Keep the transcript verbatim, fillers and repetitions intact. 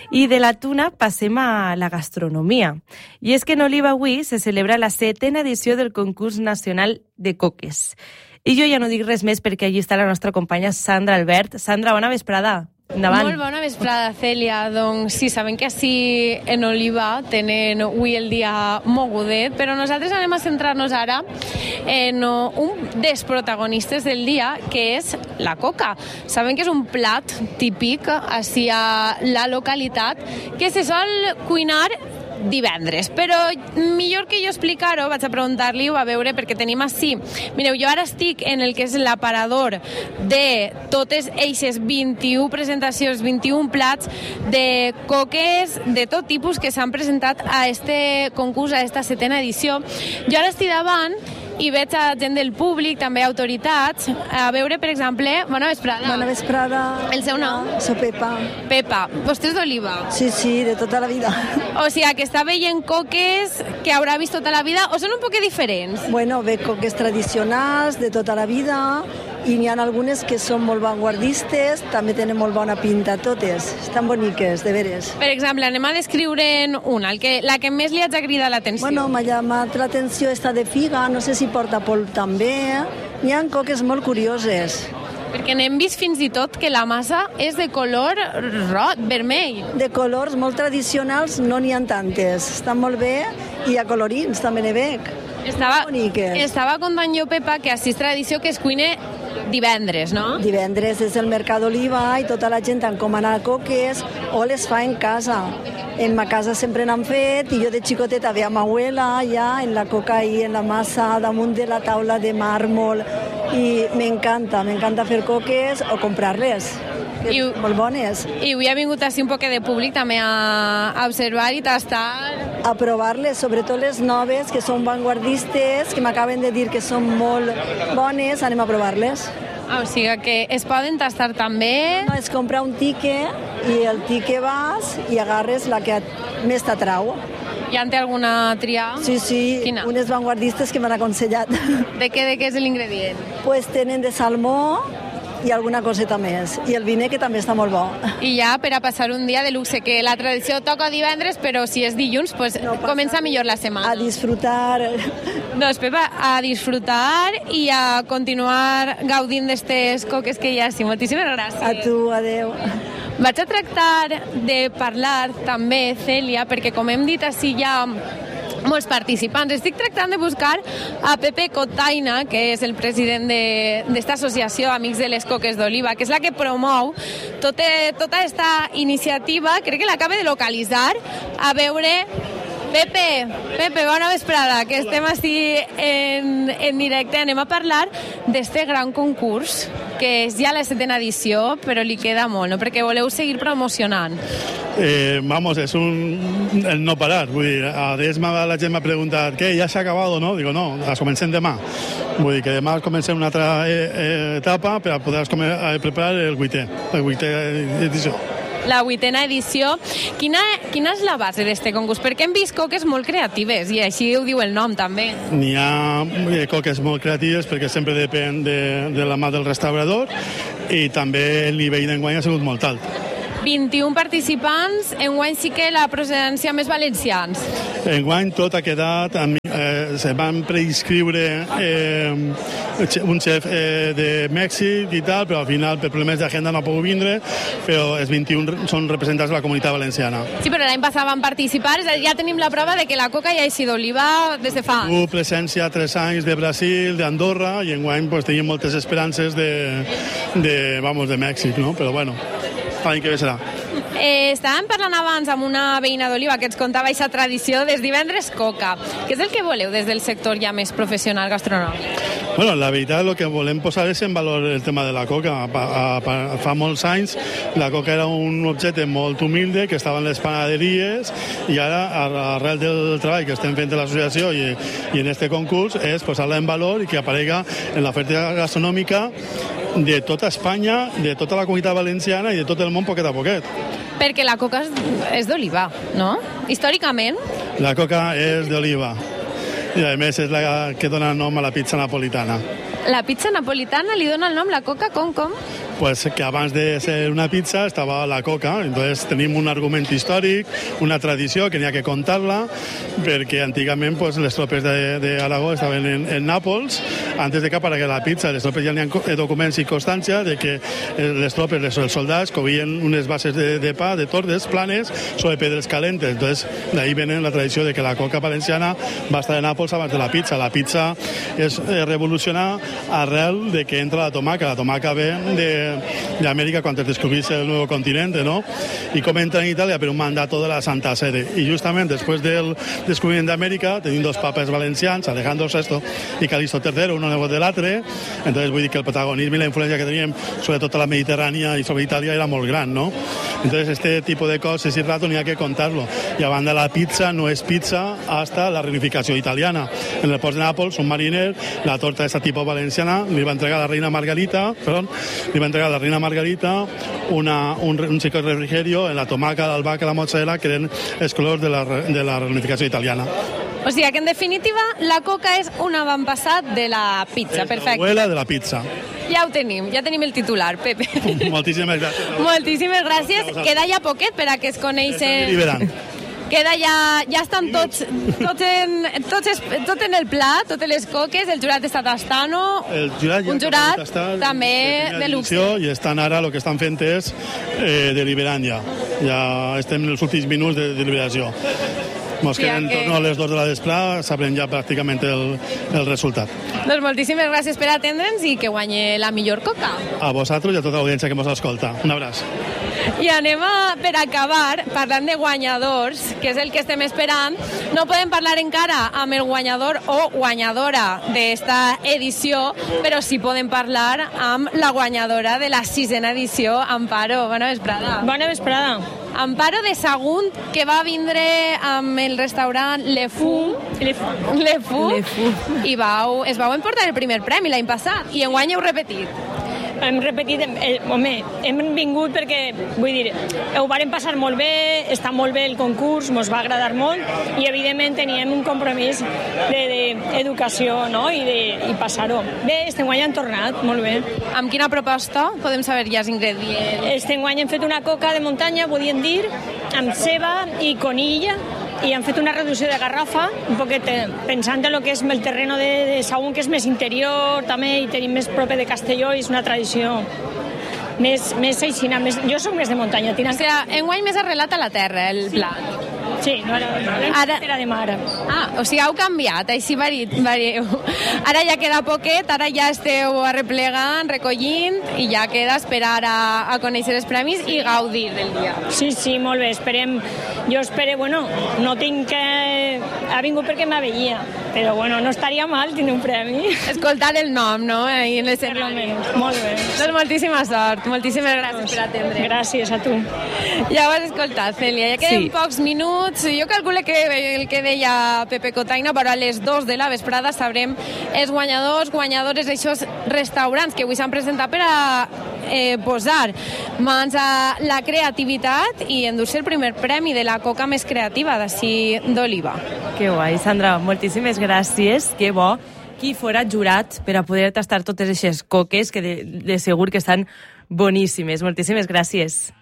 I de la tuna passem a la gastronomia. I és que en Oliva avui se celebra la setena edició del concurs nacional de coques. I jo ja no dic res més perquè allí està la nostra companya Sandra Albert. Sandra, bona vesprada. Endavant. Molt bona vesprada, Cèlia. Doncs sí, sabem que així en Oliva tenen avui el dia mogudet, però nosaltres anem a centrar-nos ara en un dels protagonistes del dia, que és la coca. Sabem que és un plat típic així a la localitat que se sol cuinar divendres, però millor que jo explicar-ho, vaig a preguntar-li-ho a veure, perquè tenim així. Mireu, jo ara estic en el que és l'aparador de totes eixes vint-i-u presentacions, vint-i-un plats de coques de tot tipus que s'han presentat a este concurs, a esta setena edició. Jo ara estic davant i veig a gent del públic, també autoritats, a veure, per exemple, bona vesprada. Bona vesprada. El seu nom? Soc Pepa. Pepa. Vostè és d'Oliva? Sí, sí, de tota la vida. O sigui, que està veient coques que haurà vist tota la vida, o són un poc diferents? Bueno, ve coques tradicionals de tota la vida i n'hi ha algunes que són molt vanguardistes, també tenen molt bona pinta totes. Estan boniques, de veres. Per exemple, anem a descriure'n una, el que, la que més li ha cridat l'atenció. Bueno, m'ha llamat l'atenció esta de figa, no sé si porta polp també. N'hi ha coques molt curioses. Perquè n'hem vist fins i tot que la massa és de color roig, vermell. De colors molt tradicionals no n'hi ha tantes. Estan molt bé i a colorins també n'hi veig. Estava, estava contant jo, Pepa, que així és tradició que es cuine divendres, no? Divendres és el Mercat d'Oliva i tota la gent encomana coques o les fa en casa. En ma casa sempre n'han fet i jo de xicoteta veia ma abuela ja en la coca i en la massa damunt de la taula de màrmol i m'encanta, m'encanta fer coques o comprar-les. I, molt bones. I avui ha vingut així un poc de públic també a, a observar i tastar. A provar-les, sobretot les noves, que són vanguardistes, que m'acaben de dir que són molt bones, anem a provar-les. Ah, o sigui que es poden tastar també? No, es compra un tiquet i el tiquet vas i agarres la que més t'atrau. Ja en té alguna triar? Sí, sí, Quina? Unes vanguardistes que m'han aconsellat. De què, de què és l'ingredient? Pues tenen de salmó i alguna coseta més. I el viner, que també està molt bo. I ja per a passar un dia de luxe, que la tradició toca divendres, però si és dilluns, pues no comença millor la setmana. A disfrutar. Doncs, Pepa, a disfrutar i a continuar gaudint d'estes coques que hi ha. Sí, moltíssimes gràcies. A tu, adeu. Vaig a tractar de parlar també, Cèlia, perquè com hem dit així ja molts participants. Estic tractant de buscar a Pepe Cotaina, que és el president d'esta associació Amics de les Coques d'Oliva, que és la que promou tota, tota aquesta iniciativa. Crec que l'acaba de localitzar. A veure... Pepe, Pepe, bona vesprada, que estem així en, en directe. Anem a parlar d'este gran concurs, que és ja la setena edició, però li queda molt, no? Perquè voleu seguir promocionant. Eh, vamos, es un el no parar. Vull dir, a vegades la gent m'ha preguntat, què, ja s'ha acabat, no? Digo, no, la comencem demà. Vull dir que demà comencem una altra eh, etapa per a poder preparar el vuitè, el vuitè edició. La vuitena edició. Quina, quina és la base d'este concurs? Perquè hem vist coques molt creatives, i així ho diu el nom, també. N'hi ha coques molt creatives, perquè sempre depèn de, de la mà del restaurador, i també el nivell d'enguany ha sigut molt alt. vint-i-un participants, enguany sí que la procedència més valencians. Enguany tot ha quedat, eh, se van preinscriure eh, un xef eh, de Mèxic i tal, però al final per problemes d'agenda no ha pogut vindre, però els vint-i-un són representants de la comunitat valenciana. Sí, però l'any passat van participar, ja tenim la prova de que la coca ja ha sigut d'Oliva des de fa. Tu presència tres anys de Brasil, d'Andorra, i enguany pues, tenim moltes esperances de, de, vamos, de Mèxic, no? Però bueno, l'any que ve serà. Eh, estàvem parlant abans amb una veïna d'Oliva que ens contava aquesta tradició des divendres coca. Què és el que voleu des del sector ja més professional gastronòmic? Bueno, la veritat, el que volem posar és en valor el tema de la coca. Fa molts anys la coca era un objecte molt humilde que estava en les panaderies, i ara, arrel del treball que estem fent a l'associació i, i en este concurs, és posar-la en valor i que aparega en l'oferta gastronòmica de tota Espanya, de tota la comunitat valenciana i de tot el món poquet a poquet. Perquè la coca és d'Oliva, no? Històricament. La coca és d'Oliva. I a més és la que dona nom a la pizza napolitana. La pizza napolitana li dona el nom la coca com, com? pues, que abans de ser una pizza estava la coca. Entonces tenim un argument històric, una tradició que n'hi ha que contar-la, perquè antigament pues, les tropes d'Aragó estaven en, en Nàpols, antes de que aparegués la pizza. Les tropes ja n'hi ha documents i constància de que les tropes, els soldats, cobien unes bases de, de pa, de tordes planes, sobre pedres calentes. Entonces, d'ahí venen la tradició de que la coca valenciana va estar en Nàpols abans de la pizza. La pizza és eh, revolucionar arrel de que entra la tomaca. La tomaca ve d'Amèrica quan es descobrís el nou continent, ¿no? I com entra en Itàlia per un mandato de la Santa Sede. I justament després del descobriment d'Amèrica tenim dos papes valencians, Alejandro sexto i Calixto tercero, uno nebot de l'altre. Entonces vull dir que el protagonisme i la influència que teníem sobre tota la Mediterrània i sobre Itàlia era molt gran, ¿no? Entonces este tipo de coses y rato n'hi ha que contar-lo. I a banda la pizza no és pizza hasta la reunificació italiana. En el port de Nàpols, un mariner, la torta d'esta tipus valenciana, li va entregar a la reina Margarita, perdón, li va entregar a la reina Margarita una, un, un xico de refrigerio en la tomaca, l'albahaca i la mozzarella, que eren els colors de la, de la reunificació italiana. O sigui que, en definitiva, la coca és un avantpassat de la pizza. És perfecte. l'abuela de la pizza. Ja ho tenim, ja tenim el titular, Pepe. Moltíssimes gràcies. Moltíssimes gràcies. Queda ja poquet per a que es coneixen... Liberant. Queda ja, ja estan tots, tots, en, tots es, tot en el plat, totes les coques, el jurat està tastant-ho, El jurat ja un jurat està també de, de luxe. I estan ara, el que estan fent és eh, deliberant ja. Ja estem en els últims minuts de deliberació. Mos Sí, queden en que- torno a les dos de la vesprada, sabrem ja pràcticament el, el resultat. Doncs moltíssimes gràcies per atendre'ns i que guanyi la millor coca. A vosaltres i a tota l'audiència que mos escolta. Un abraç. I anem a, per acabar, parlant de guanyadors, que és el que estem esperant. No podem parlar encara amb el guanyador o guanyadora d'esta edició, però sí podem parlar amb la guanyadora de la sisena edició, Amparo. Bona vesprada. Bona vesprada. Amparo de Sagunt, que va vindre amb el restaurant Le Fou, Le Fou. Le Fou, Le Fou. i vau, es vau emportar el primer premi l'any passat, i enguany heu repetit. Hem repetit, eh, home, hem vingut perquè, vull dir, ho vàrem passar molt bé, està molt bé el concurs, ens va agradar molt i, evidentment, teníem un compromís d'educació, de, no?, i, de, i passar-ho. Bé, este any han tornat, molt bé. Amb quina proposta? Podem saber ja els ingredients. Este any hem fet una coca de muntanya, podríem dir, amb ceba i conilla, i han fet una reducció de garrafa, un poquet pensant en el que és el terreno de, de Sagunt, que és més interior també, i tenim més proper de Castelló, i és una tradició més, més aixina. Més, jo soc més de muntanya. O sigui, enguany més arrelat a la terra, el plat. Sí, no era de mar, Ara- era de mar. Ah, o sigui, heu canviat, així vari, varieu. Ara ja queda poquet, ara ja esteu arreplegant, recollint, i ja queda esperar a, a conèixer els premis i gaudir del dia. Sí, sí, molt bé, esperem. Jo espero, bueno, no tinc que... Ha vingut perquè m'aveia, però bueno, no estaria mal tenir un premi. Escoltar el nom, no?, ahí en Per lo l'escenari. menys, molt bé. Doncs moltíssima sort, moltíssimes gràcies per atendre. Gràcies a tu. Ja ho has escoltat, Cèlia, ja queden Sí. pocs minuts. Jo calculo que el que deia Pepe Cotaina, però a les dos de la vesprada sabrem els guanyadors, guanyadores d'aixòs restaurants que avui s'han presentat per a eh, posar mans a la creativitat i endur-se el primer premi de la coca més creativa d'ací d'Oliva. Que guai, Sandra, moltíssimes gràcies. Que bo qui fora jurat per a poder tastar totes aquestes coques que de, de segur que estan boníssimes. Moltíssimes gràcies.